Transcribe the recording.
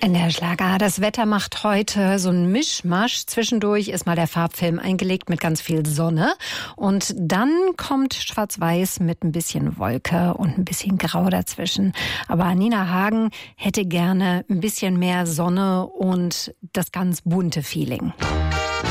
In der Schlager. Das Wetter macht heute so einen Mischmasch. Zwischendurch ist mal der Farbfilm eingelegt mit ganz viel Sonne. Und dann kommt Schwarz-Weiß mit ein bisschen Wolke und ein bisschen Grau dazwischen. Aber Nina Hagen hätte gerne ein bisschen mehr Sonne und das ganz bunte Feeling.